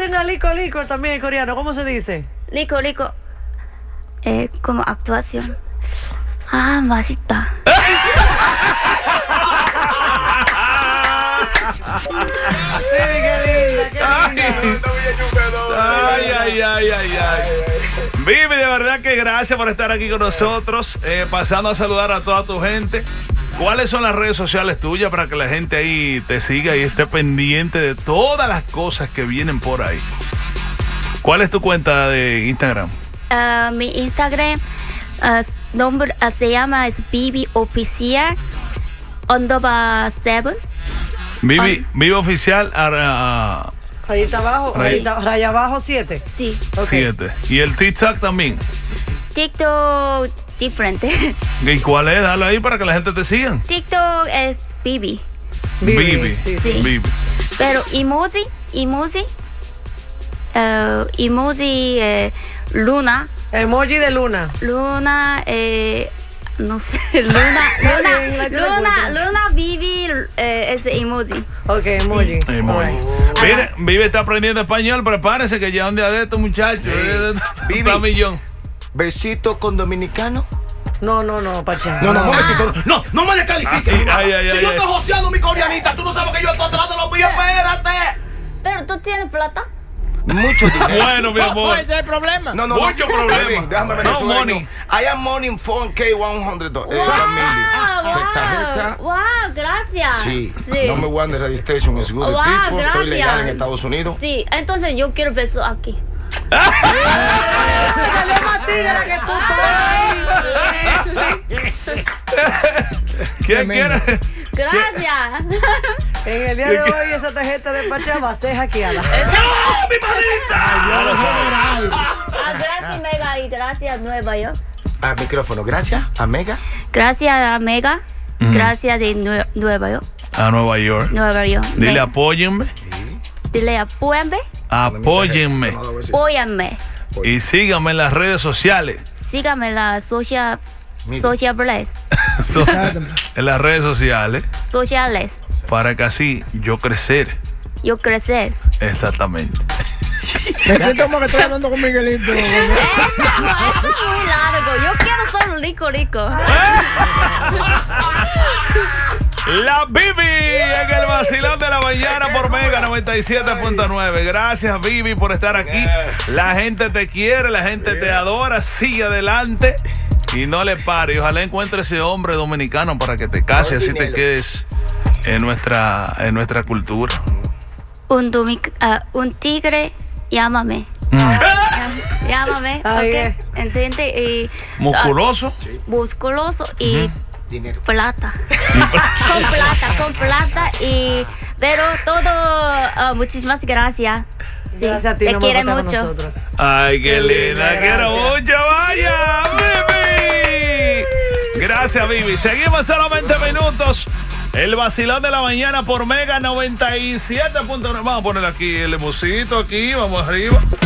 dicen a Lico Lico también en coreano? ¿Cómo se dice? Lico, lico. Como actuación. Ah, 맛있다. Sí, qué linda. Ay. Vivi, de verdad que gracias por estar aquí con nosotros, pasando a saludar a toda tu gente. ¿Cuáles son las redes sociales tuyas para que la gente ahí te siga y esté pendiente de todas las cosas que vienen por ahí? ¿Cuál es tu cuenta de Instagram? Mi Instagram nombre se llama Vivi Oficial _7. Vivi Oficial Rayita abajo, raya abajo 7. Sí. 7. ¿Y el TikTok también? TikTok diferente. ¿Y cuál es? Dale ahí para que la gente te siga. TikTok es Vivi. Vivi. Sí. Vivi. Pero emoji Luna. Emoji de luna. Luna, no sé, Luna Vivi es emoji. Ok, emoji. Mire, Vivi está aprendiendo español, prepárese que ya un día de estos muchachos. Vivi. Está millón. ¿Besito con dominicano? No, Pachá. No, momentito. No me descalifiques. Ay, Si yo estoy joseando mi coreanita, tú no sabes que yo estoy atrás de los míos. Espérate. Pero tú tienes plata. Mucho dinero. Bueno, mi amor. Ese es el problema. No. Mucho problema. Baby, déjame ver No eso. money. I am money in 4K 100 tarjeta. Wow, gracias. Sí. Number one de registration is good. Wow, People. gracias. Estoy legal en Estados Unidos. Sí, entonces yo quiero beso aquí. Salió más tigre que tú ¿Quién quiere? Gracias. En el día de hoy esa tarjeta de Pachá va a ser hackeada. ¡No, mi manita! Gracias Mega y gracias Nueva York. Al micrófono. Gracias a Mega. Gracias a Mega. Gracias de Nueva York. A Nueva York. Nueva York. Dile apóyenme. Dile apóyenme. Apóyenme. Apóyenme. Y síganme en las redes sociales. Síganme en la social blast. En las redes sociales. Sociales. Para que así yo crecer. Yo crecer. Exactamente. Me siento como que estoy hablando con Miguelito. Eso es muy largo. Yo quiero ser rico. La Vivi en el vacilón de la mañana por Mega 97.9. Gracias, Vivi, por estar aquí. La gente te quiere, la gente te adora. Sigue adelante y no le pare. Ojalá encuentre ese hombre dominicano para que te cases, así te quedes en nuestra cultura. Un tigre, llámame. Llámame, Ay, ok. ¿Entiendes? Y Musculoso. musculoso y Dinero. plata. con plata y pero todo muchísimas gracias. Sí, Gracias a ti, te no quiere me con mucho. nosotros. Ay, qué linda, linda, quiero gracias. mucho, vaya, Vivi. Gracias, Vivi. Seguimos solamente minutos. El vacilón de la mañana por Mega 97.9. Vamos a poner aquí el embocito aquí, vamos arriba.